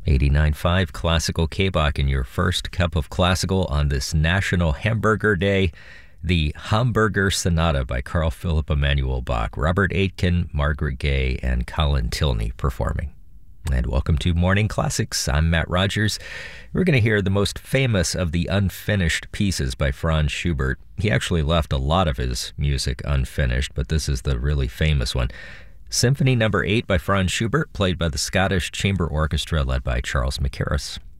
89.5 Classical K-Bach in your first cup of classical on this National Hamburger Day. The Hamburger Sonata by Carl Philipp Emanuel Bach, Robert Aitken, Margaret Gaye, and Colin Tilney performing. And welcome to Morning Classics. I'm Matt Rogers. We're going to hear the most famous of the unfinished pieces by Franz Schubert. He actually left a lot of his music unfinished, but this is the really famous one. Symphony No. 8 by Franz Schubert, played by the Scottish Chamber Orchestra led by Charles Mackerras.